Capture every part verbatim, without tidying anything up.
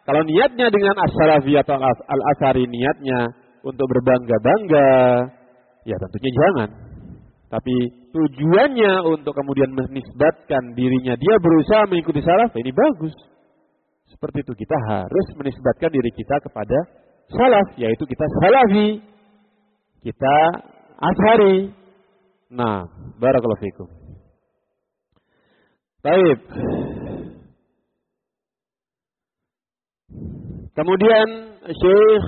Kalau niatnya dengan as-salafi atau al-athari, niatnya untuk berbangga-bangga, ya tentunya jangan. Tapi tujuannya untuk kemudian menisbatkan dirinya, dia berusaha mengikuti salaf, ini bagus. Seperti itu, kita harus menisbatkan diri kita kepada salaf, yaitu kita salafi, kita ashari. Nah, barakallahu fikum. Baik. Kemudian Syekh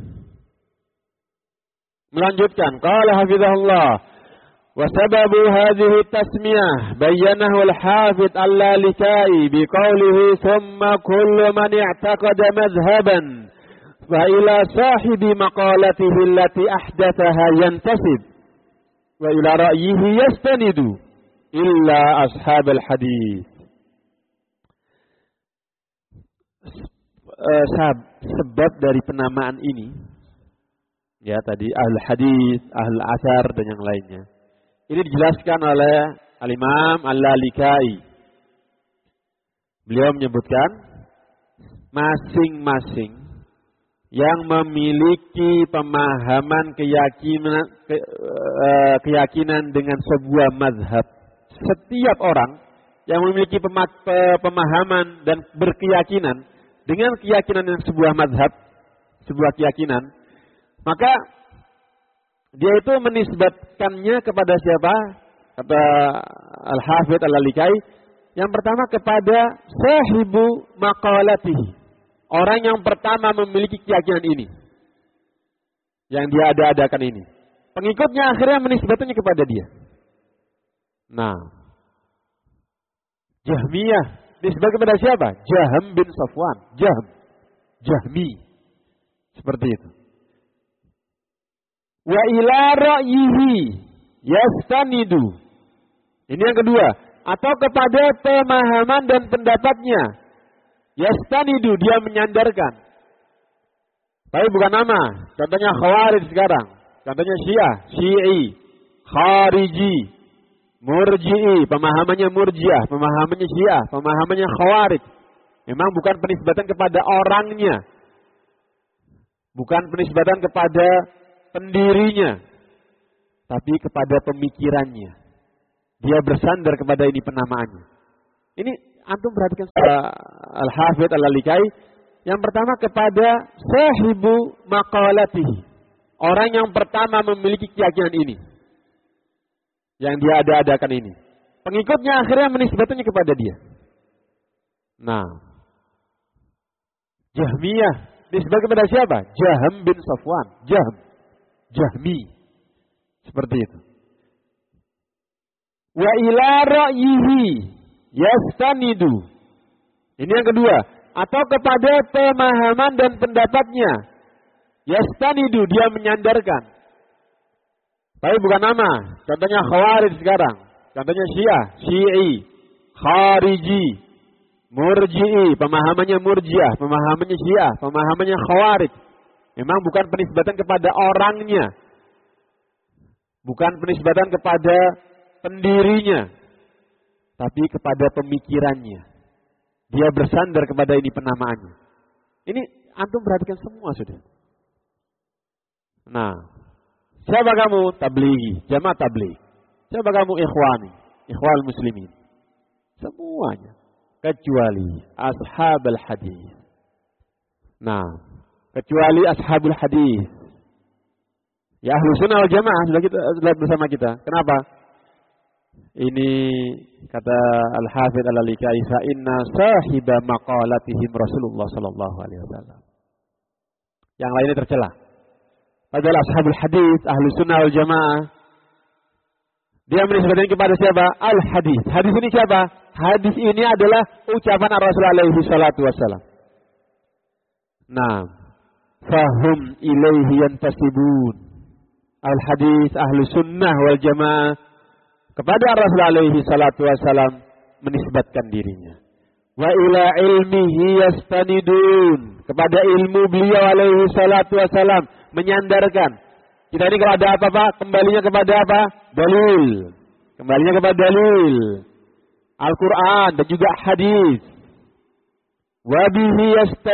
melanjutkan, qala hafizahullah, wa sababu hadhihi tasmiyah bayyanahu al-hafidh al-Lalikai biqaulihi thumma kullu man i'taqada madhhaban fa ila sahibi maqalatihi allati ahdathaha yantasib wa ila ra'yihi yastanidu illa ashab al-hadith. Uh, sebab dari penamaan ini, ya tadi ahl hadis, ahl asar dan yang lainnya, ini dijelaskan oleh al-Imam al-Lalikai. Beliau menyebutkan masing-masing yang memiliki pemahaman keyakinan ke, uh, keyakinan dengan sebuah mazhab. Setiap orang yang memiliki pemahaman dan berkeyakinan dengan keyakinan yang sebuah mazhab, sebuah keyakinan, maka dia itu menisbatkannya kepada siapa? Kata Al-Hafidh Al-Lalikai, yang pertama kepada sahibu maqalatihi, orang yang pertama memiliki keyakinan ini, yang dia ada-adakan ini. Pengikutnya akhirnya menisbatkannya kepada dia. Nah, Jahmiyah disebut kepada siapa? Jahm bin Safwan. Jahm. Jahmi. Seperti itu. Wa ila ra'yihi yastanidu. Ini yang kedua. Atau kepada pemahaman dan pendapatnya. Yastanidu, dia menyandarkan. Tapi bukan nama. Contohnya Khawarij sekarang. Contohnya Syiah, Syi'i, Khariji, Murji'i, pemahamannya Murji'ah, pemahamannya Syiah, pemahamannya Khawarij. Memang bukan penisbatan kepada orangnya. Bukan penisbatan kepada pendirinya. Tapi kepada pemikirannya. Dia bersandar kepada ini penamaannya. Ini antum perhatikan Al-Hafidh Al-Lalikai. Yang pertama kepada sahibu maqalatihi. Orang yang pertama memiliki keyakinan ini. Yang dia ada-adakan ini. Pengikutnya akhirnya menisbatkannya kepada dia. Nah, Jahmiyah disebut kepada siapa? Jahm bin Safwan. Jahm. Jahmi. Seperti itu. Wa ila ra'yihi yastanidu. Ini yang kedua. Atau kepada pemahaman dan pendapatnya. Yastanidu, dia menyandarkan. Tapi bukan nama. Contohnya Khawarij sekarang. Contohnya Syiah, Syi'i, Khariji, Murji'i, pemahamannya Murji'ah, pemahamannya Syiah, pemahamannya Khawarij. Memang bukan penisbatan kepada orangnya. Bukan penisbatan kepada pendirinya. Tapi kepada pemikirannya. Dia bersandar kepada ini penamaannya. Ini antum perhatikan semua sudah. Nah, siapa kamu? Tablighi, jamaah tabligh. Siapa kamu? Ikhwani, ikhwal muslimin. Semuanya. Kecuali ashabul hadis. Nah, kecuali ashabul hadis. Ya ahlu sunnah wal jamaah sudah kita sudah bersama kita. Kenapa? Ini kata Al-Hafidh Al-Lalikai, fa inna sahiba maqalatihim Rasulullah sallallahu alaihi wasallam. Yang lainnya tercela. Padahal ashabul hadis, ahlu sunnah wal jamaah, dia menisbatkan kepada siapa? Al-hadis. Hadis ini siapa? Hadis ini adalah ucapan Rasulullah alaihi salatu wassalam. Nah, fahum ilaihi yantasibun. Al-hadis, ahlu sunnah wal jamaah, kepada Rasulullah alaihi salatu wassalam menisbatkan dirinya. Wa ila ilmihi yastanidun. Kepada ilmu beliau alaihi salatu wassalam menyandarkan. Kita ini kalau ada apa-apa, kembalinya kepada apa? Dalil. Kembalinya kepada dalil. Al-Quran dan juga hadis. Wa bihi